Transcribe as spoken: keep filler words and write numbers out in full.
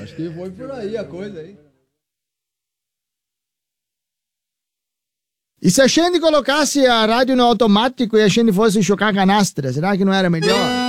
Acho que foi por aí a coisa aí. E se a gente colocasse a rádio no automático e a gente fosse chocar canastra, será que não era melhor?